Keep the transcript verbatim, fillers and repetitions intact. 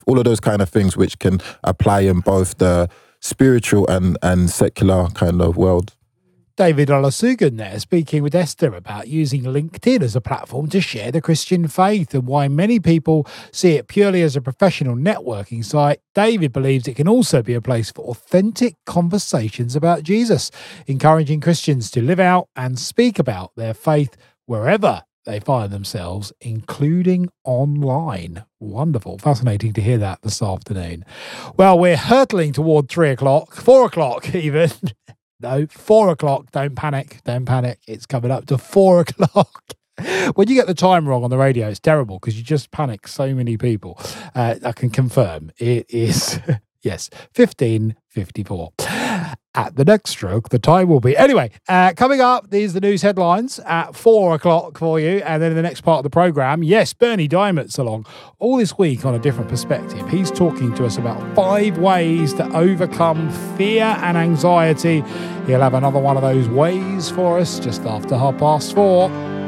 all of those kind of things which can apply in both the spiritual and, and secular kind of world. David Olusogun there, speaking with Esther about using LinkedIn as a platform to share the Christian faith and why many people see it purely as a professional networking site. David believes it can also be a place for authentic conversations about Jesus, encouraging Christians to live out and speak about their faith wherever they find themselves, including online. Wonderful. Fascinating to hear that this afternoon. Well, we're hurtling toward three o'clock, four o'clock even. No, four o'clock. Don't panic. Don't panic. It's coming up to four o'clock. When you get the time wrong on the radio, it's terrible because you just panic so many people. Uh, I can confirm it is, yes, fifteen fifty-four. At the next stroke, the time will be. Anyway, uh, coming up, these are the news headlines at four o'clock for you. And then in the next part of the programme, yes, Bernie Diamond's along all this week on a different perspective. He's talking to us about five ways to overcome fear and anxiety. He'll have another one of those ways for us just after half past four.